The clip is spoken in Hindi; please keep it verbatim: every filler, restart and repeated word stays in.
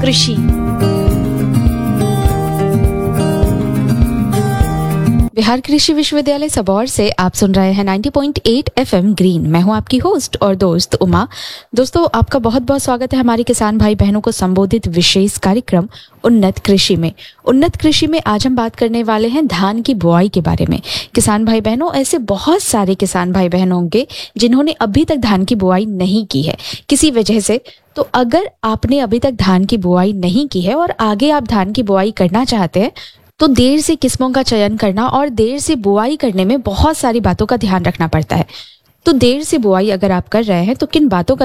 कृषि। बिहार कृषि विश्वविद्यालय सबौर से आप सुन रहे हैं नब्बे पॉइंट आठ एफएम ग्रीन। मैं हूं आपकी होस्ट और दोस्त उमा। दोस्तों, आपका बहुत बहुत स्वागत है हमारे किसान भाई बहनों को संबोधित विशेष कार्यक्रम उन्नत कृषि में। उन्नत कृषि में आज हम बात करने वाले हैं धान की बुआई के बारे में। किसान भाई बहनों, ऐसे बहुत सारे किसान भाई बहन होंगे जिन्होंने अभी तक धान की बुआई नहीं की है किसी वजह से। तो अगर आपने अभी तक धान की बुआई नहीं की है और आगे आप धान की बुआई करना चाहते हैं तो देर से किस्मों का चयन करना और देर से बुआई करने में बहुत सारी बातों का ध्यान रखना पड़ता है। तो देर से बुआई अगर आप कर रहे हैं तो किन बातों का